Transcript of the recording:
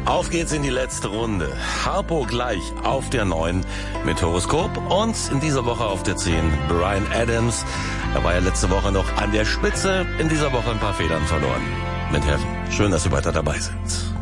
Auf geht's in die letzte Runde. Harpo gleich auf der 9 mit Horoskop und in dieser Woche auf der 10 Bryan Adams. Er war ja letzte Woche noch an der Spitze, in dieser Woche ein paar Federn verloren. Mit Heaven. Schön, dass Sie weiter dabei sind.